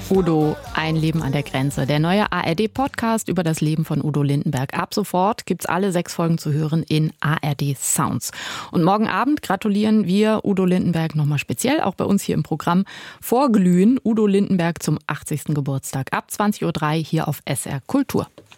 Udo, ein Leben an der Grenze. Der neue ARD-Podcast über das Leben von Udo Lindenberg. Ab sofort gibt's alle 6 Folgen zu hören in ARD Sounds. Und morgen Abend gratulieren wir Udo Lindenberg nochmal speziell, auch bei uns hier im Programm, vorglühen. Udo Lindenberg zum 80. Geburtstag ab 20.03 Uhr hier auf SR Kultur.